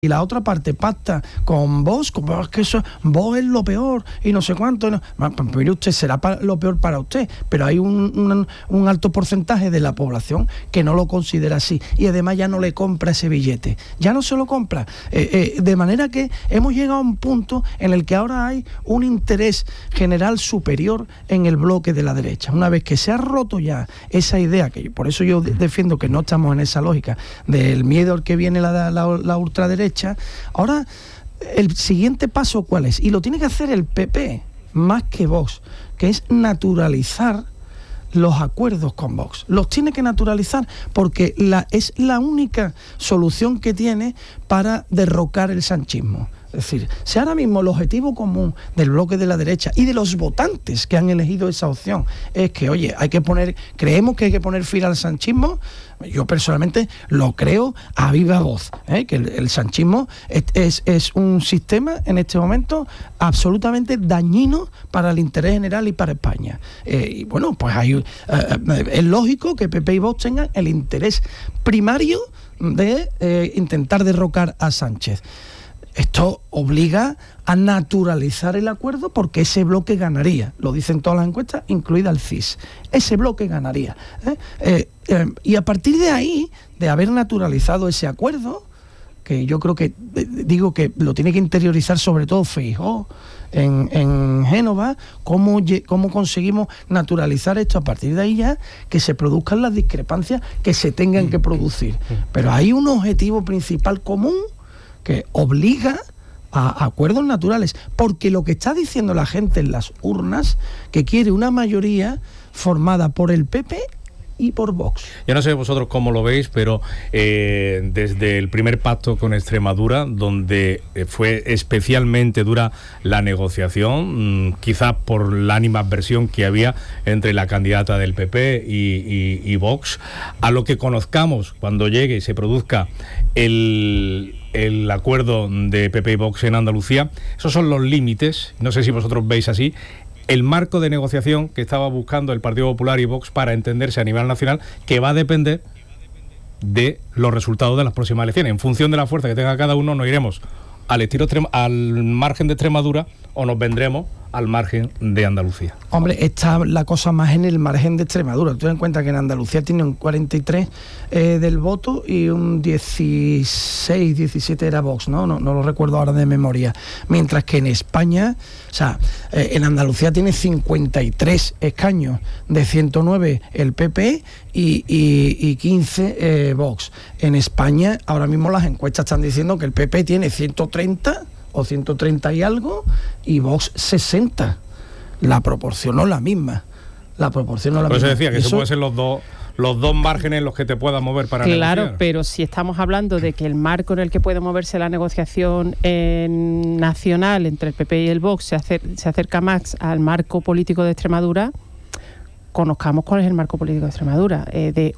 y la otra parte pacta con Vox, como es que eso, Vox es lo peor y no sé cuánto. No. Mire usted, será lo peor para usted, pero hay un alto porcentaje de la población que no lo considera así y además ya no le compra ese billete, ya no se lo compra. De manera que hemos llegado a un punto en el que ahora hay un interés general superior en el bloque de la derecha. Una vez que se ha roto ya esa idea, que por eso yo defiendo que no estamos en esa lógica del miedo al que viene la ultraderecha. Ahora, el siguiente paso, ¿cuál es? Y lo tiene que hacer el PP, más que Vox, que es naturalizar los acuerdos con Vox. Los tiene que naturalizar porque es la única solución que tiene para derrocar el sanchismo. Es decir, si ahora mismo el objetivo común del bloque de la derecha y de los votantes que han elegido esa opción es que, oye, creemos que hay que poner fin al sanchismo, yo personalmente lo creo a viva voz, que el sanchismo es un sistema en este momento absolutamente dañino para el interés general y para España. Y bueno, pues es lógico que PP y Vox tengan el interés primario de intentar derrocar a Sánchez. Esto obliga a naturalizar el acuerdo porque ese bloque ganaría, lo dicen todas las encuestas, incluida el CIS. Ese bloque ganaría. Y a partir de ahí, de haber naturalizado ese acuerdo, que yo creo que, digo que lo tiene que interiorizar sobre todo Feijóo en Génova, cómo conseguimos naturalizar esto, a partir de ahí ya que se produzcan las discrepancias que se tengan que producir. Pero hay un objetivo principal común que obliga a acuerdos naturales, porque lo que está diciendo la gente en las urnas, que quiere una mayoría formada por el PP y por Vox. Yo no sé vosotros cómo lo veis, pero desde el primer pacto con Extremadura, donde fue especialmente dura la negociación, quizás por la animadversión que había entre la candidata del PP y Vox, a lo que conozcamos cuando llegue y se produzca el acuerdo de PP y Vox en Andalucía, esos son los límites, no sé si vosotros veis así, el marco de negociación que estaba buscando el Partido Popular y Vox para entenderse a nivel nacional, que va a depender de los resultados de las próximas elecciones. En función de la fuerza que tenga cada uno, nos iremos al margen de Extremadura o nos vendremos al margen de Andalucía. Hombre, está la cosa más en el margen de Extremadura. Tú ten en cuenta que en Andalucía tiene un 43 del voto y un 16, 17 era Vox, ¿no? No lo recuerdo ahora de memoria. Mientras que en España, o sea, en Andalucía tiene 53 escaños, de 109 el PP y 15 Vox. En España, ahora mismo las encuestas están diciendo que el PP tiene 130 o 130 y algo, y Vox 60. La proporción no es la misma. Por eso decía que eso puede ser los dos márgenes en los que te puedas mover para negociar. Claro, pero si estamos hablando de que el marco en el que puede moverse la negociación nacional entre el PP y el Vox se acerca más al marco político de Extremadura, conozcamos cuál es el marco político de Extremadura, de